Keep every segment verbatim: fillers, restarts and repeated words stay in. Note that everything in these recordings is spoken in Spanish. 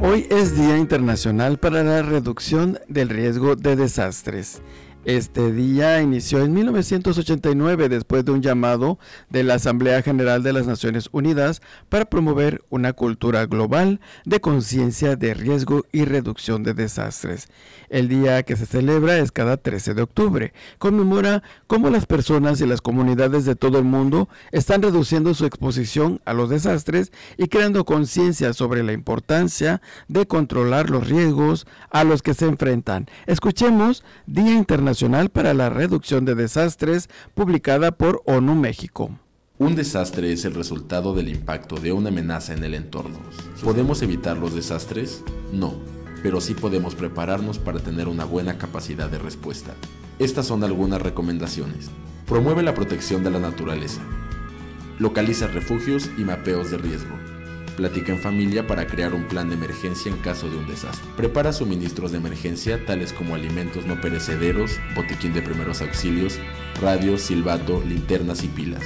Hoy es Día Internacional para la Reducción del Riesgo de Desastres. Este día inició en mil novecientos ochenta y nueve después de un llamado de la Asamblea General de las Naciones Unidas para promover una cultura global de conciencia de riesgo y reducción de desastres. El día que se celebra es cada trece de octubre. Conmemora cómo las personas y las comunidades de todo el mundo están reduciendo su exposición a los desastres y creando conciencia sobre la importancia de controlar los riesgos a los que se enfrentan. Escuchemos Día Internacional para la Reducción de Desastres, publicada por ONU México. Un desastre es el resultado del impacto de una amenaza en el entorno. ¿Podemos evitar los desastres? No, pero sí podemos prepararnos para tener una buena capacidad de respuesta. Estas son algunas recomendaciones. Promueve la protección de la naturaleza. Localiza refugios y mapeos de riesgo. Platica en familia para crear un plan de emergencia en caso de un desastre. Prepara suministros de emergencia tales como alimentos no perecederos, botiquín de primeros auxilios, radio, silbato, linternas y pilas.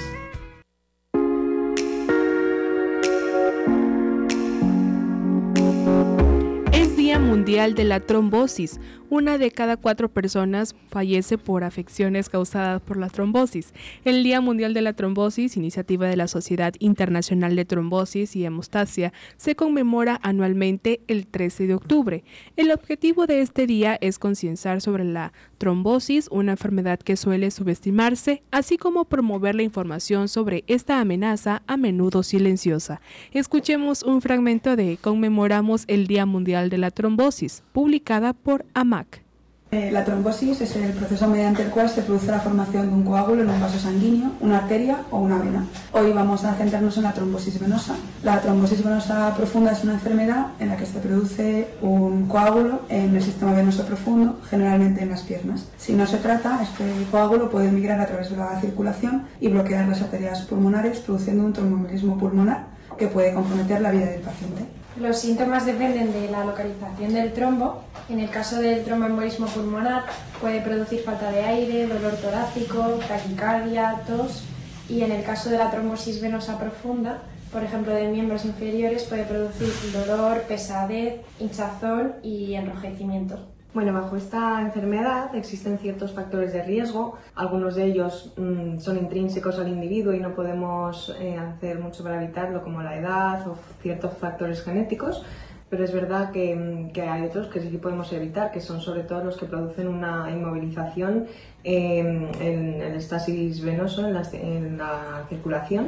Mundial de la trombosis. Una de cada cuatro personas fallece por afecciones causadas por la trombosis. El Día Mundial de la Trombosis, iniciativa de la Sociedad Internacional de Trombosis y Hemostasia, se conmemora anualmente el trece de octubre. El objetivo de este día es concienciar sobre la trombosis, una enfermedad que suele subestimarse, así como promover la información sobre esta amenaza a menudo silenciosa. Escuchemos un fragmento de Conmemoramos el Día Mundial de la Trombosis, publicada por A M A C. Eh, la trombosis es el proceso mediante el cual se produce la formación de un coágulo en un vaso sanguíneo, una arteria o una vena. Hoy vamos a centrarnos en la trombosis venosa. La trombosis venosa profunda es una enfermedad en la que se produce un coágulo en el sistema venoso profundo, generalmente en las piernas. Si no se trata, este coágulo puede migrar a través de la circulación y bloquear las arterias pulmonares, produciendo un tromboembolismo pulmonar que puede comprometer la vida del paciente. Los síntomas dependen de la localización del trombo. En el caso del tromboembolismo pulmonar puede producir falta de aire, dolor torácico, taquicardia, tos, y en el caso de la trombosis venosa profunda, por ejemplo de miembros inferiores, puede producir dolor, pesadez, hinchazón y enrojecimiento. Bueno, bajo esta enfermedad existen ciertos factores de riesgo, algunos de ellos mmm, son intrínsecos al individuo y no podemos eh, hacer mucho para evitarlo, como la edad o ciertos factores genéticos, pero es verdad que, que hay otros que sí podemos evitar, que son sobre todo los que producen una inmovilización eh, en el estasis venoso, en la, en la circulación.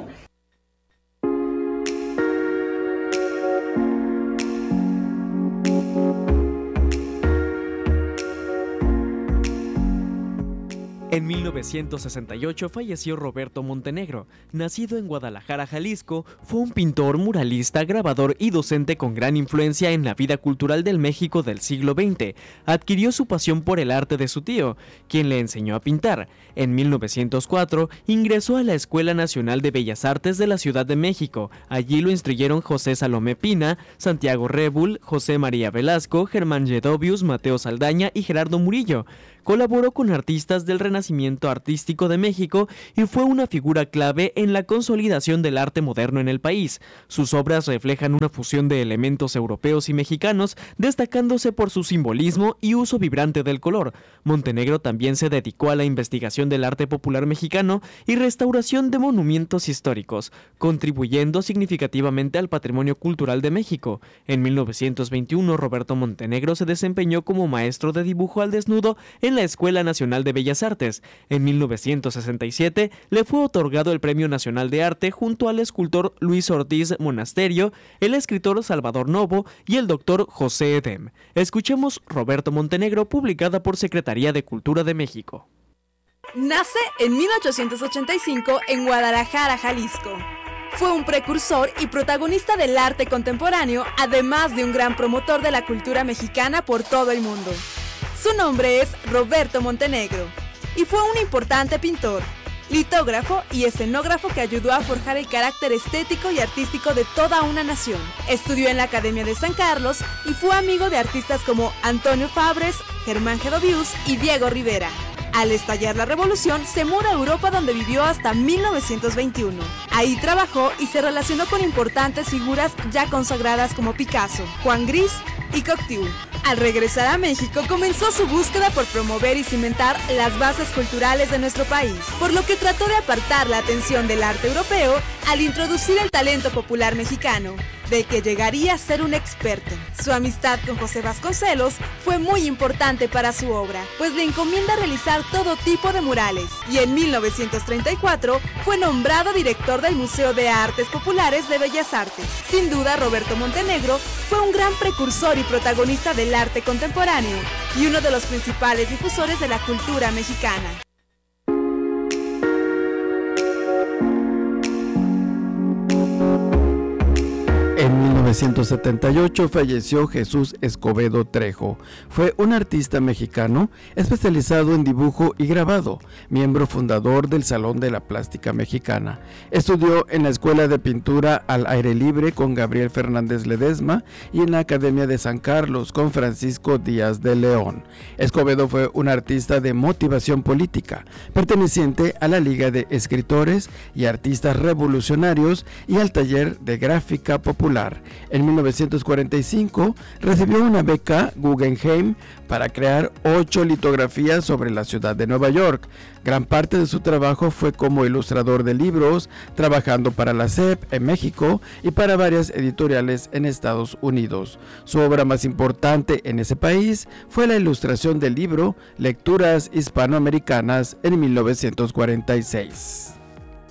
En mil novecientos sesenta y ocho falleció Roberto Montenegro. Nacido en Guadalajara, Jalisco, fue un pintor, muralista, grabador y docente con gran influencia en la vida cultural del México del siglo veinte. Adquirió su pasión por el arte de su tío, quien le enseñó a pintar. En mil novecientos cuatro ingresó a la Escuela Nacional de Bellas Artes de la Ciudad de México. Allí lo instruyeron José Salomé Pina, Santiago Rebul, José María Velasco, Germán Yedovius, Mateo Saldaña y Gerardo Murillo. Colaboró con artistas del Renacimiento Artístico de México y fue una figura clave en la consolidación del arte moderno en el país. Sus obras reflejan una fusión de elementos europeos y mexicanos, destacándose por su simbolismo y uso vibrante del color. Montenegro también se dedicó a la investigación del arte popular mexicano y restauración de monumentos históricos, contribuyendo significativamente al patrimonio cultural de México. En mil novecientos veintiuno, Roberto Montenegro se desempeñó como maestro de dibujo al desnudo en la Escuela Nacional de Bellas Artes. En mil novecientos sesenta y siete le fue otorgado el Premio Nacional de Arte junto al escultor Luis Ortiz Monasterio, el escritor Salvador Novo y el doctor José Edem. Escuchemos Roberto Montenegro, publicada por Secretaría de Cultura de México. Nace en mil ochocientos ochenta y cinco en Guadalajara, Jalisco. Fue un precursor y protagonista del arte contemporáneo, además de un gran promotor de la cultura mexicana por todo el mundo. Su nombre es Roberto Montenegro y fue un importante pintor, litógrafo y escenógrafo que ayudó a forjar el carácter estético y artístico de toda una nación. Estudió en la Academia de San Carlos y fue amigo de artistas como Antonio Fabres, Germán Yedovius y Diego Rivera. Al estallar la revolución, se muda a Europa, donde vivió hasta mil novecientos veintiuno. Ahí trabajó y se relacionó con importantes figuras ya consagradas como Picasso, Juan Gris y Cocteau. Al regresar a México, comenzó su búsqueda por promover y cimentar las bases culturales de nuestro país, por lo que trató de apartar la atención del arte europeo al introducir el talento popular mexicano, de que llegaría a ser un experto. Su amistad con José Vasconcelos fue muy importante para su obra, pues le encomienda realizar todo tipo de murales, y en mil novecientos treinta y cuatro fue nombrado director del Museo de Artes Populares de Bellas Artes. Sin duda, Roberto Montenegro fue un gran precursor y protagonista del arte contemporáneo, y uno de los principales difusores de la cultura mexicana. En mil novecientos setenta y ocho falleció Jesús Escobedo Trejo. Fue un artista mexicano especializado en dibujo y grabado, miembro fundador del Salón de la Plástica Mexicana. Estudió en la Escuela de Pintura al Aire Libre con Gabriel Fernández Ledesma y en la Academia de San Carlos con Francisco Díaz de León. Escobedo fue un artista de motivación política, perteneciente a la Liga de Escritores y Artistas Revolucionarios y al Taller de Gráfica Popular. En mil novecientos cuarenta y cinco recibió una beca Guggenheim para crear ocho litografías sobre la ciudad de Nueva York. Gran parte de su trabajo fue como ilustrador de libros, trabajando para la C E P en México y para varias editoriales en Estados Unidos. Su obra más importante en ese país fue la ilustración del libro Lecturas Hispanoamericanas en mil novecientos cuarenta y seis.